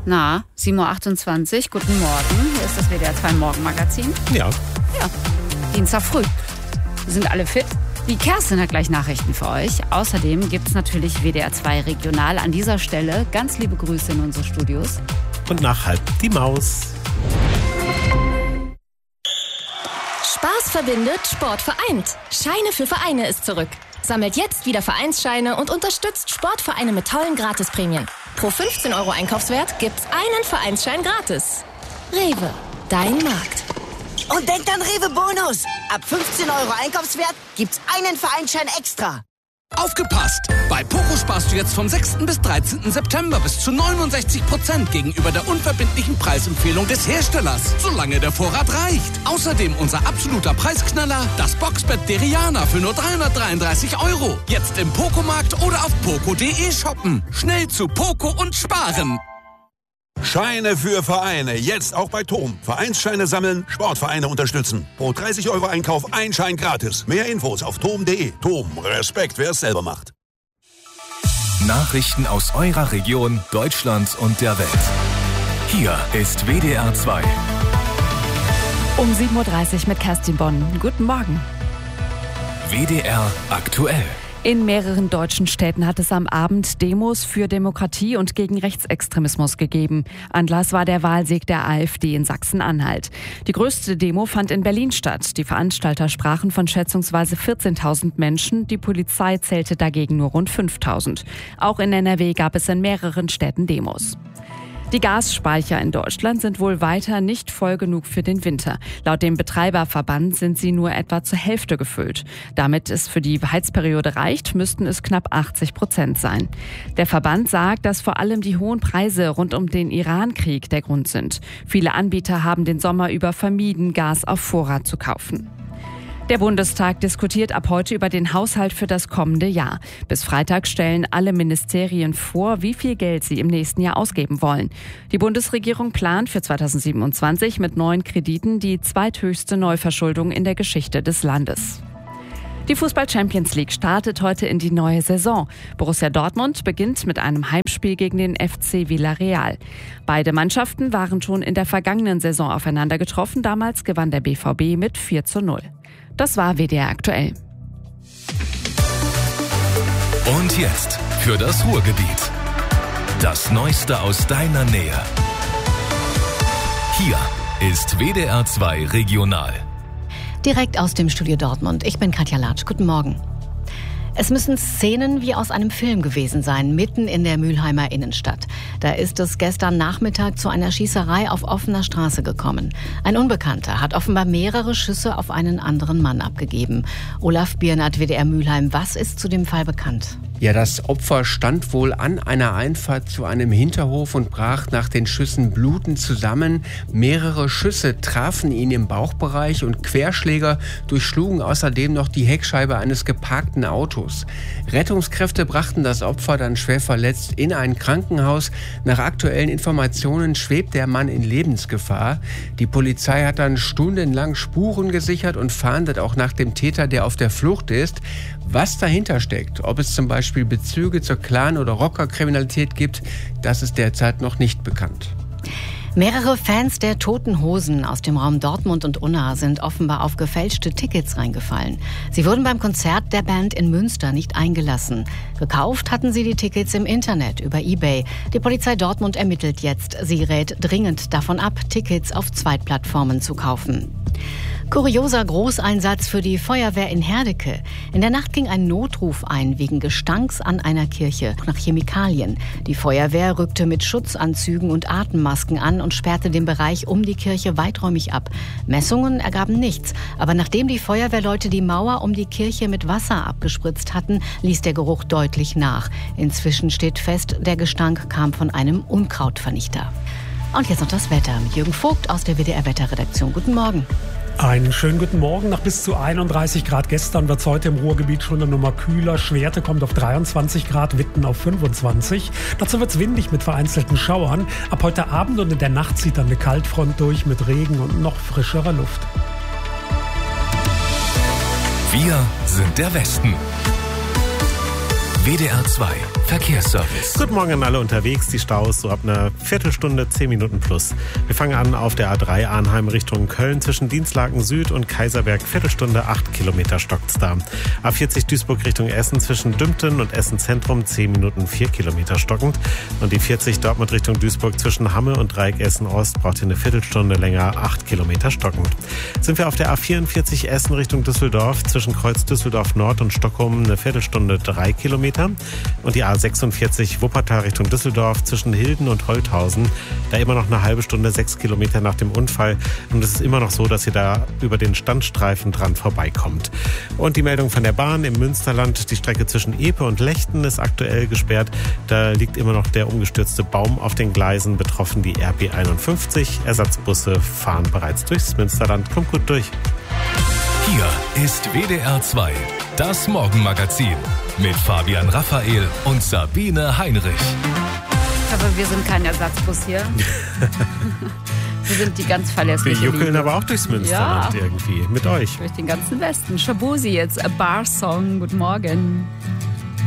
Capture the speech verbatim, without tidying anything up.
Na, sieben Uhr achtundzwanzig, guten Morgen. Hier ist das W D R zwei Morgenmagazin. Ja. Ja, Dienstag früh. Wir sind alle fit. Die Kerstin hat gleich Nachrichten für euch. Außerdem gibt es natürlich W D R zwei Regional. An dieser Stelle ganz liebe Grüße in unsere Studios. Und nach halb die Maus. Spaß verbindet, Sport vereint. Scheine für Vereine ist zurück. Sammelt jetzt wieder Vereinsscheine und unterstützt Sportvereine mit tollen Gratisprämien. Pro fünfzehn Euro Einkaufswert gibt's einen Vereinsschein gratis. Rewe, dein Markt. Und denkt an Rewe Bonus. Ab fünfzehn Euro Einkaufswert gibt's einen Vereinsschein extra. Aufgepasst! Bei Poco sparst du jetzt vom sechsten bis dreizehnten September bis zu neunundsechzig Prozent gegenüber der unverbindlichen Preisempfehlung des Herstellers, solange der Vorrat reicht. Außerdem unser absoluter Preisknaller, das Boxbett Deriana für nur dreihundertdreiunddreißig Euro. Jetzt im Poco-Markt oder auf poco punkt de shoppen. Schnell zu Poco und sparen! Scheine für Vereine, jetzt auch bei Tom. Vereinsscheine sammeln, Sportvereine unterstützen. Pro dreißig Euro Einkauf ein Schein gratis. Mehr Infos auf tom punkt de. Tom, Respekt, wer es selber macht. Nachrichten aus eurer Region, Deutschland und der Welt. Hier ist W D R zwei. Um sieben Uhr dreißig mit Kerstin Bonn. Guten Morgen. W D R aktuell. In mehreren deutschen Städten hat es am Abend Demos für Demokratie und gegen Rechtsextremismus gegeben. Anlass war der Wahlsieg der AfD in Sachsen-Anhalt. Die größte Demo fand in Berlin statt. Die Veranstalter sprachen von schätzungsweise vierzehntausend Menschen. Die Polizei zählte dagegen nur rund fünftausend. Auch in N R W gab es in mehreren Städten Demos. Die Gasspeicher in Deutschland sind wohl weiter nicht voll genug für den Winter. Laut dem Betreiberverband sind sie nur etwa zur Hälfte gefüllt. Damit es für die Heizperiode reicht, müssten es knapp achtzig Prozent sein. Der Verband sagt, dass vor allem die hohen Preise rund um den Iran-Krieg der Grund sind. Viele Anbieter haben den Sommer über vermieden, Gas auf Vorrat zu kaufen. Der Bundestag diskutiert ab heute über den Haushalt für das kommende Jahr. Bis Freitag stellen alle Ministerien vor, wie viel Geld sie im nächsten Jahr ausgeben wollen. Die Bundesregierung plant für zweitausendsiebenundzwanzig mit neuen Krediten die zweithöchste Neuverschuldung in der Geschichte des Landes. Die Fußball-Champions League startet heute in die neue Saison. Borussia Dortmund beginnt mit einem Heimspiel gegen den F C Villarreal. Beide Mannschaften waren schon in der vergangenen Saison aufeinander getroffen. Damals gewann der B V B mit vier zu null. Das war W D R aktuell. Und jetzt für das Ruhrgebiet. Das Neueste aus deiner Nähe. Hier ist W D R zwei Regional. Direkt aus dem Studio Dortmund. Ich bin Katja Latsch. Guten Morgen. Es müssen Szenen wie aus einem Film gewesen sein, mitten in der Mülheimer Innenstadt. Da ist es gestern Nachmittag zu einer Schießerei auf offener Straße gekommen. Ein Unbekannter hat offenbar mehrere Schüsse auf einen anderen Mann abgegeben. Olaf Biernat, W D R Mülheim, was ist zu dem Fall bekannt? Ja, das Opfer stand wohl an einer Einfahrt zu einem Hinterhof und brach nach den Schüssen blutend zusammen. Mehrere Schüsse trafen ihn im Bauchbereich und Querschläger durchschlugen außerdem noch die Heckscheibe eines geparkten Autos. Rettungskräfte brachten das Opfer dann schwer verletzt in ein Krankenhaus. Nach aktuellen Informationen schwebt der Mann in Lebensgefahr. Die Polizei hat dann stundenlang Spuren gesichert und fahndet auch nach dem Täter, der auf der Flucht ist. Was dahinter steckt, ob es zum Beispiel Bezüge zur Clan- oder Rockerkriminalität gibt, das ist derzeit noch nicht bekannt. Mehrere Fans der Toten Hosen aus dem Raum Dortmund und Unna sind offenbar auf gefälschte Tickets reingefallen. Sie wurden beim Konzert der Band in Münster nicht eingelassen. Gekauft hatten sie die Tickets im Internet über eBay. Die Polizei Dortmund ermittelt jetzt. Sie rät dringend davon ab, Tickets auf Zweitplattformen zu kaufen. Kurioser Großeinsatz für die Feuerwehr in Herdecke. In der Nacht ging ein Notruf ein wegen Gestanks an einer Kirche nach Chemikalien. Die Feuerwehr rückte mit Schutzanzügen und Atemmasken an und sperrte den Bereich um die Kirche weiträumig ab. Messungen ergaben nichts, aber nachdem die Feuerwehrleute die Mauer um die Kirche mit Wasser abgespritzt hatten, ließ der Geruch deutlich nach. Inzwischen steht fest, der Gestank kam von einem Unkrautvernichter. Und jetzt noch das Wetter mit Jürgen Vogt aus der W D R-Wetterredaktion. Guten Morgen. Einen schönen guten Morgen. Nach bis zu einunddreißig Grad gestern wird es heute im Ruhrgebiet schon eine Nummer kühler. Schwerte kommt auf dreiundzwanzig Grad, Witten auf fünfundzwanzig. Dazu wird es windig mit vereinzelten Schauern. Ab heute Abend und in der Nacht zieht dann eine Kaltfront durch mit Regen und noch frischerer Luft. Wir sind der Westen. W D R zwei Verkehrsservice. Guten Morgen an alle unterwegs. Die Staus so ab einer Viertelstunde, zehn Minuten plus. Wir fangen an auf der A drei Arnheim Richtung Köln zwischen Dienstlaken Süd und Kaiserberg. Viertelstunde, acht Kilometer stockt's da. A vierzig Duisburg Richtung Essen zwischen Dümpten und Essen Zentrum, zehn Minuten, vier Kilometer stockend. Und die vierzig Dortmund Richtung Duisburg zwischen Hamme und Dreieck Essen Ost braucht ihr eine Viertelstunde länger, acht Kilometer stockend. Sind wir auf der A vierundvierzig Essen Richtung Düsseldorf zwischen Kreuz Düsseldorf Nord und Stockholm eine Viertelstunde, drei Kilometer. Und die A sechsundvierzig Wuppertal Richtung Düsseldorf zwischen Hilden und Holthausen, da immer noch eine halbe Stunde, sechs Kilometer nach dem Unfall. Und es ist immer noch so, dass ihr da über den Standstreifen dran vorbeikommt. Und die Meldung von der Bahn im Münsterland, die Strecke zwischen Epe und Lechten ist aktuell gesperrt. Da liegt immer noch der umgestürzte Baum auf den Gleisen, betroffen die R P einundfünfzig. Ersatzbusse fahren bereits durchs Münsterland. Kommt gut durch. Hier ist W D R zwei, das Morgenmagazin mit Fabian Raphael und Sabine Heinrich. Aber wir sind kein Ersatzbus hier. Wir sind die ganz verlässliche Wir juckeln Linie. aber auch durchs Münsterland ja. irgendwie. Mit euch. Durch den ganzen Westen. Shabuzi jetzt, a Bar Song. Guten Morgen.